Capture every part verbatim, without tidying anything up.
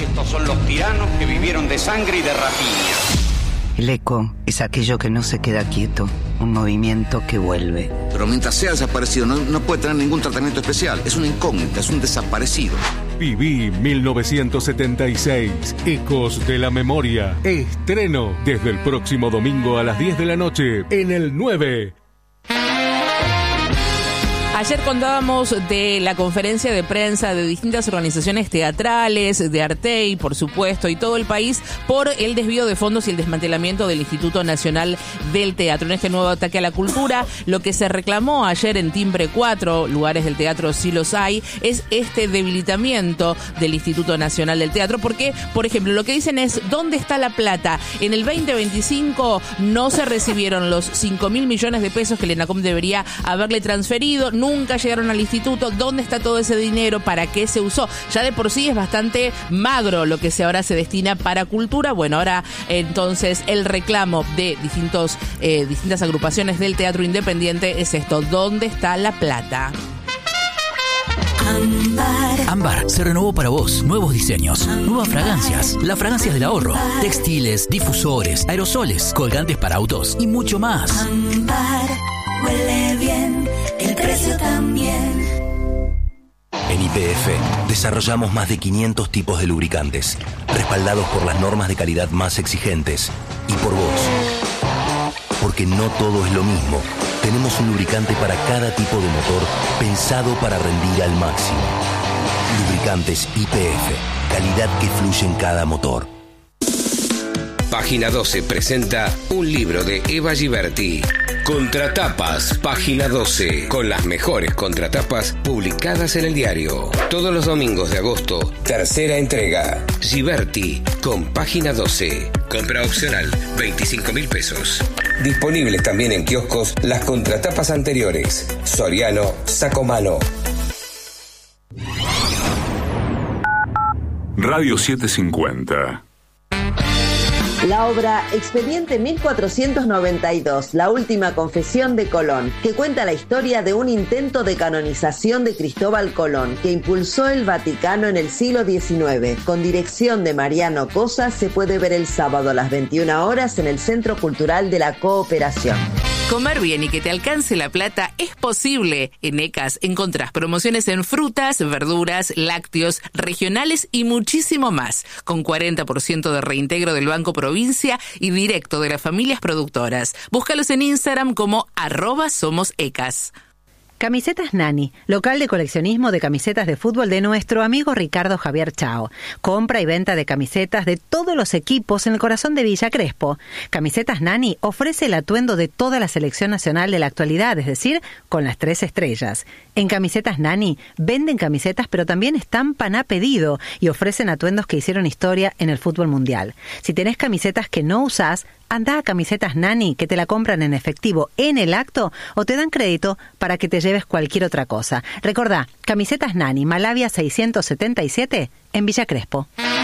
Estos son los tiranos que vivieron de sangre y de rapiña. El eco es aquello que no se queda quieto, un movimiento que vuelve. Pero mientras sea desaparecido no, no puede tener ningún tratamiento especial. Es una incógnita, es un desaparecido. Viví mil novecientos setenta y seis, Ecos de la Memoria. Estreno desde el próximo domingo a las diez de la noche en el nueve. Ayer contábamos de la conferencia de prensa de distintas organizaciones teatrales, de Artey, por supuesto, y todo el país por el desvío de fondos y el desmantelamiento del Instituto Nacional del Teatro. En este nuevo ataque a la cultura, lo que se reclamó ayer en Timbre cuatro, lugares del teatro sí los hay, es este debilitamiento del Instituto Nacional del Teatro, porque, por ejemplo, lo que dicen es, ¿dónde está la plata? En el veinte veinticinco no se recibieron los cinco mil millones de pesos que el ENACOM debería haberle transferido, nunca llegaron al instituto. ¿Dónde está todo ese dinero? ¿Para qué se usó? Ya de por sí es bastante magro lo que se ahora se destina para cultura. Bueno, ahora entonces el reclamo de distintos eh, distintas agrupaciones del teatro independiente es esto: ¿dónde está la plata? Ámbar. Ámbar se renovó para vos. Nuevos diseños, nuevas fragancias, las fragancias del ahorro, textiles, difusores, aerosoles, colgantes para autos y mucho más. Ámbar huele bien, el precio también. En Y P F desarrollamos más de quinientos tipos de lubricantes, respaldados por las normas de calidad más exigentes y por vos. Porque no todo es lo mismo. Tenemos un lubricante para cada tipo de motor pensado para rendir al máximo. Lubricantes Y P F, calidad que fluye en cada motor. Página doce presenta un libro de Eva Giberti. Contratapas, Página doce, con las mejores contratapas publicadas en el diario. Todos los domingos de agosto, tercera entrega. Giberti, con Página doce. Compra opcional, veinticinco mil pesos. Disponibles también en kioscos las contratapas anteriores. Soriano, Sacomano. Radio setecientos cincuenta. La obra Expediente mil cuatrocientos noventa y dos, la última confesión de Colón, que cuenta la historia de un intento de canonización de Cristóbal Colón, que impulsó el Vaticano en el siglo diecinueve. Con dirección de Mariano Cosa, se puede ver el sábado a las veintiuna horas en el Centro Cultural de la Cooperación. Comer bien y que te alcance la plata es posible. En ECAS encontrás promociones en frutas, verduras, lácteos, regionales y muchísimo más. Con cuarenta por ciento de reintegro del Banco Provincia y directo de las familias productoras. Búscalos en Instagram como arroba somos ECAS. Camisetas Nani, local de coleccionismo de camisetas de fútbol de nuestro amigo Ricardo Javier Chao. Compra y venta de camisetas de todos los equipos en el corazón de Villa Crespo. Camisetas Nani ofrece el atuendo de toda la selección nacional de la actualidad, es decir, con las tres estrellas. En Camisetas Nani venden camisetas, pero también estampan a pedido y ofrecen atuendos que hicieron historia en el fútbol mundial. Si tenés camisetas que no usás, andá a Camisetas Nani, que te la compran en efectivo en el acto o te dan crédito para que te lleves cualquier otra cosa. Recordá, Camisetas Nani, Malavia seiscientos setenta y siete, en Villa Crespo.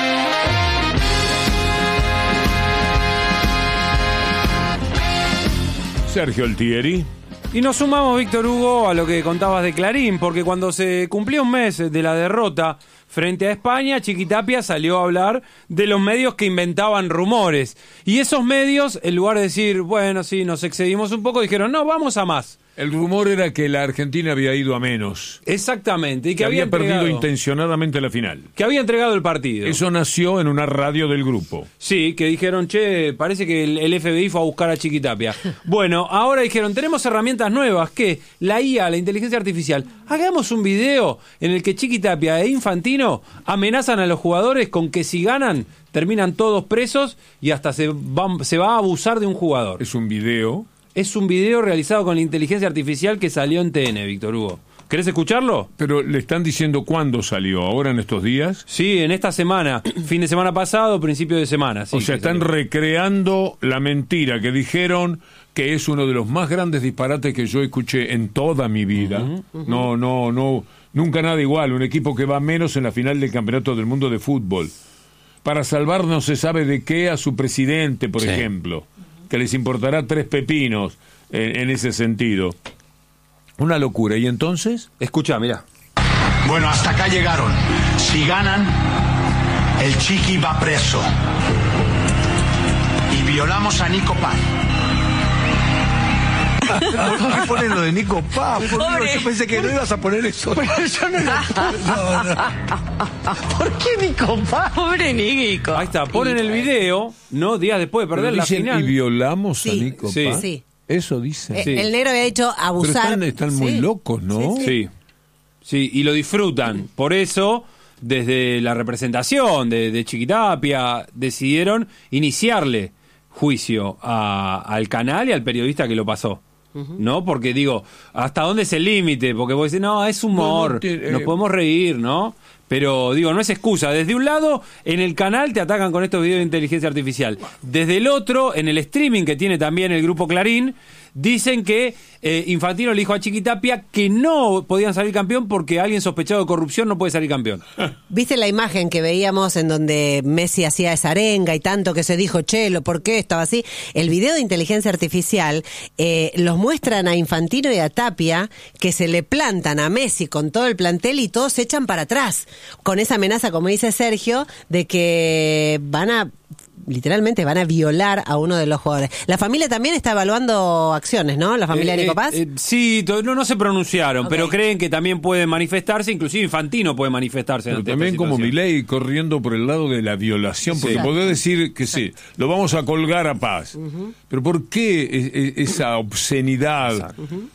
Sergio Altieri. Y nos sumamos, Víctor Hugo, a lo que contabas de Clarín, porque cuando se cumplió un mes de la derrota frente a España, Chiquitapia salió a hablar de los medios que inventaban rumores. Y esos medios, en lugar de decir, bueno, sí, nos excedimos un poco, dijeron, no, vamos a más. El rumor era que la Argentina había ido a menos. Exactamente. Y que, que había, había perdido entregado, intencionadamente la final. Que había entregado el partido. Eso nació en una radio del grupo. Sí, que dijeron, che, parece que el, el F B I fue a buscar a Chiquitapia. Bueno, ahora dijeron, tenemos herramientas nuevas, que la I A, la inteligencia artificial, hagamos un video en el que Chiquitapia e Infantino amenazan a los jugadores con que si ganan, terminan todos presos y hasta se va, se va a abusar de un jugador. Es un video... Es un video realizado con la inteligencia artificial que salió en T N, Víctor Hugo. ¿Querés escucharlo? Pero le están diciendo cuándo salió, ahora en estos días. Sí, en esta semana, fin de semana pasado, principio de semana. Sí, o sea, están salió. recreando la mentira que dijeron, que es uno de los más grandes disparates que yo escuché en toda mi vida. Uh-huh, uh-huh. No, no, no, nunca nada igual. Un equipo que va menos en la final del Campeonato del Mundo de Fútbol. Para salvar no se sabe de qué a su presidente, por sí. ejemplo. Que les importará tres pepinos en, en ese sentido. Una locura. ¿Y entonces? Escucha, mira. Bueno, hasta acá llegaron. Si ganan, el Chiqui va preso. Y violamos a Nico Paz. ¿Por qué pones lo de Nico Paz? Por Dios, yo pensé que no ibas a poner eso. Pero yo no, no, no. ¿Por qué Nico Paz? Pobre Nico. Ahí está, ponen el video, ¿no? Días después de perder Pero la dicen, final. Y violamos Sí. a Nico Sí. Paz. Sí. Eso dicen. Eh, Sí. El negro había dicho Pero abusar. están, están muy Sí. locos, ¿no? Sí, Sí, sí, y lo disfrutan. Por eso, desde la representación de, de Chiquitapia, decidieron iniciarle juicio a- al canal y al periodista que lo pasó. ¿No? Porque digo, ¿hasta dónde es el límite? Porque vos decís, no, es humor, No, no, te- nos eh, podemos reír, ¿no? Pero digo, no es excusa. Desde un lado, en el canal te atacan con estos videos de inteligencia artificial. Desde el otro, en el streaming que tiene también el grupo Clarín, dicen que eh, Infantino le dijo a Chiquitapia que no podían salir campeón porque alguien sospechado de corrupción no puede salir campeón. ¿Viste la imagen que veíamos en donde Messi hacía esa arenga y tanto que se dijo, Chelo, ¿por qué estaba así? El video de inteligencia artificial eh, los muestran a Infantino y a Tapia que se le plantan a Messi con todo el plantel y todos se echan para atrás, con esa amenaza, como dice Sergio, de que van a... literalmente van a violar a uno de los jugadores. La familia también está evaluando acciones, ¿no? La familia Eh, de Nico eh, Paz. eh, sí, to- no, no se pronunciaron, Ok. pero creen que también pueden manifestarse, inclusive Infantino puede manifestarse. Pero ante también esta como situación. Milei corriendo por el lado de la violación, porque Sí. podés decir que sí, lo vamos a colgar a Paz. Pero ¿por qué e- e- esa obscenidad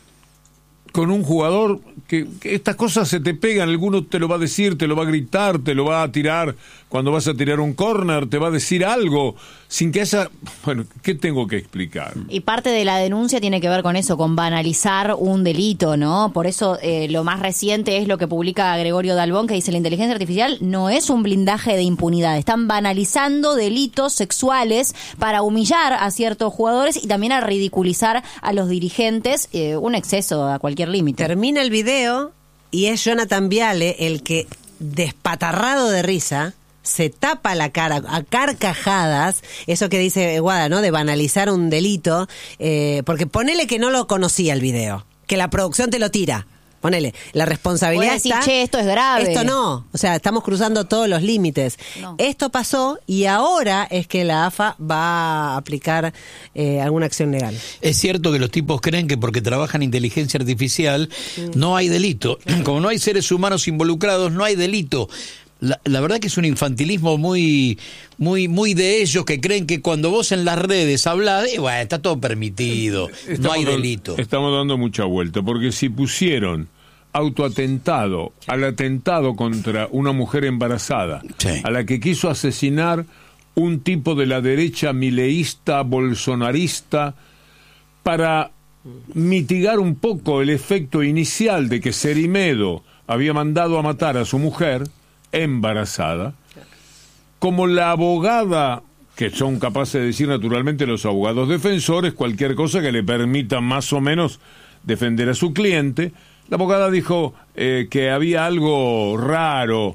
con un jugador que, que estas cosas se te pegan? Alguno te lo va a decir, te lo va a gritar, te lo va a tirar cuando vas a tirar un córner, te va a decir algo sin que haya... Bueno, ¿qué tengo que explicar? Y parte de la denuncia tiene que ver con eso, con banalizar un delito, ¿no? Por eso eh, lo más reciente es lo que publica Gregorio Dalbón, que dice: la inteligencia artificial no es un blindaje de impunidad. Están banalizando delitos sexuales para humillar a ciertos jugadores y también a ridiculizar a los dirigentes, eh, un exceso a cualquier límite. Termina el video y es Jonathan Viale el que, despatarrado de risa, se tapa la cara a carcajadas, eso que dice Guada, ¿no? De banalizar un delito, eh, porque ponele que no lo conocía el video, que la producción te lo tira. Ponele, la responsabilidad Puede decir, está... che, esto es grave. Esto no, o sea, estamos cruzando todos los límites. No. Esto pasó y ahora es que la A F A va a aplicar eh, alguna acción legal. Es cierto que los tipos creen que porque trabajan inteligencia artificial no hay delito. Como no hay seres humanos involucrados, no hay delito. La, la verdad que es un infantilismo muy muy muy de ellos, que creen que cuando vos en las redes hablás, eh, bueno, está todo permitido, no hay Estamos- delito. Estamos dando mucha vuelta, porque si pusieron autoatentado al atentado contra una mujer embarazada, a la que quiso asesinar un tipo de la derecha mileísta, bolsonarista, para mitigar un poco el efecto inicial de que Cerimedo había mandado a matar a su mujer embarazada, como la abogada, que son capaces de decir naturalmente los abogados defensores, cualquier cosa que le permita más o menos defender a su cliente, la abogada dijo eh, que había algo raro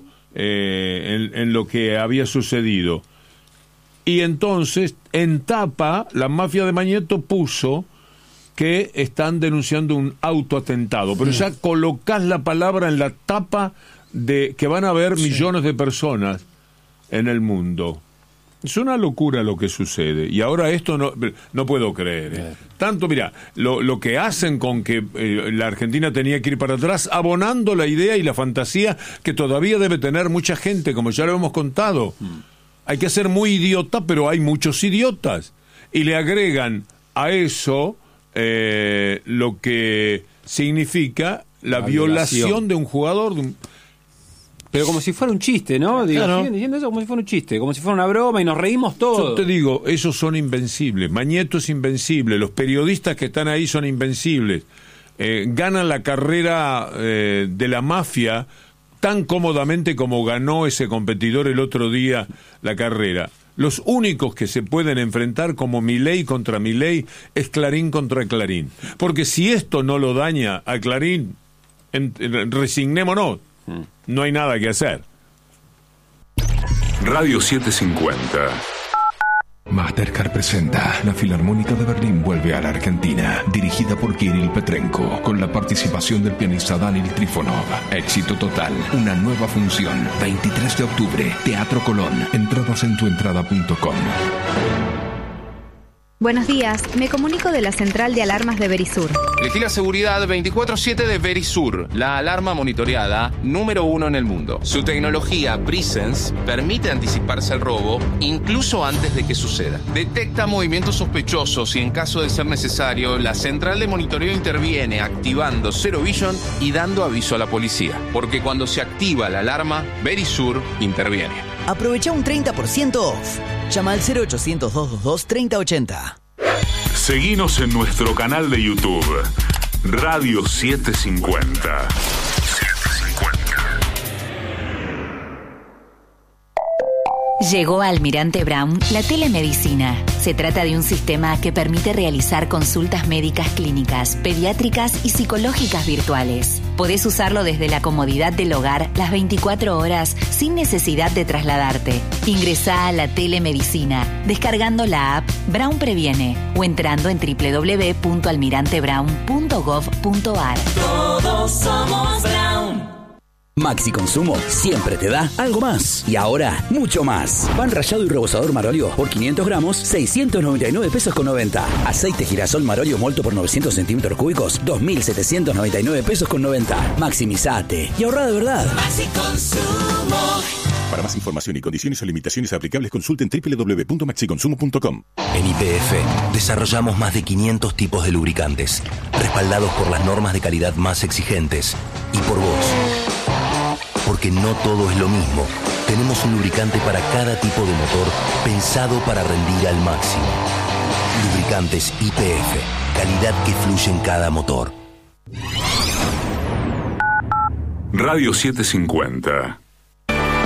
eh, en, en lo que había sucedido. Y entonces, en tapa, la mafia de Mañeto puso que están denunciando un autoatentado, pero ya colocás la palabra en la tapa de que van a haber millones de personas en el mundo. Es una locura lo que sucede. Y ahora esto no, no puedo creer. ¿eh? Tanto, mira, lo, lo que hacen con que eh, la Argentina tenía que ir para atrás, abonando la idea y la fantasía que todavía debe tener mucha gente, como ya lo hemos contado. Hay que ser muy idiota, pero hay muchos idiotas. Y le agregan a eso eh, lo que significa la, La violación. violación de un jugador, de un... Pero como si fuera un chiste, ¿no? Digo, Claro. siguen diciendo eso como si fuera un chiste, como si fuera una broma y nos reímos todos. Yo te digo, esos son invencibles. Mañeto es invencible. Los periodistas que están ahí son invencibles. Eh, ganan la carrera eh, de la mafia tan cómodamente como ganó ese competidor el otro día la carrera. Los únicos que se pueden enfrentar como Milei contra Milei es Clarín contra Clarín. Porque si esto no lo daña a Clarín, en, en, resignémonos. No hay nada que hacer. Radio setecientos cincuenta. Mastercard presenta La Filarmónica de Berlín vuelve a la Argentina, dirigida por Kirill Petrenko, con la participación del pianista Daniel Trifonov. Éxito total, una nueva función, veintitrés de octubre, Teatro Colón. Entradas en tuentrada punto com. Buenos días, me comunico de la central de alarmas de Verisur. Elegí la seguridad veinticuatro siete de Verisur, la alarma monitoreada número uno en el mundo. Su tecnología Presence permite anticiparse al robo incluso antes de que suceda. Detecta movimientos sospechosos y en caso de ser necesario, la central de monitoreo interviene activando Zero Vision y dando aviso a la policía. Porque cuando se activa la alarma, Verisur interviene. Aprovecha un treinta por ciento off. Llama al cero ochocientos, doscientos veintidós, treinta ochenta. Seguinos en nuestro canal de YouTube, Radio setecientos cincuenta. Llegó a Almirante Brown la telemedicina. Se trata de un sistema que permite realizar consultas médicas clínicas, pediátricas y psicológicas virtuales. Podés usarlo desde la comodidad del hogar las veinticuatro horas sin necesidad de trasladarte. Ingresá a la telemedicina descargando la app Brown Previene o entrando en doble u doble u doble u punto almirante brown punto gov punto a r. Todos somos Brown. Maxi Consumo siempre te da algo más. Y ahora, mucho más. Pan rallado y rebozador Marolio por quinientos gramos, seiscientos noventa y nueve pesos con noventa. Aceite girasol Marolio molto por novecientos centímetros cúbicos, dos mil setecientos noventa y nueve pesos con noventa. Maximizate y ahorra de verdad. Maxi Consumo. Para más información y condiciones o limitaciones aplicables, consulten doble u doble u doble u punto maxi consumo punto com. En Y P F desarrollamos más de quinientos tipos de lubricantes, respaldados por las normas de calidad más exigentes y por vos. Porque no todo es lo mismo. Tenemos un lubricante para cada tipo de motor pensado para rendir al máximo. Lubricantes Y P F. Calidad que fluye en cada motor. Radio setecientos cincuenta.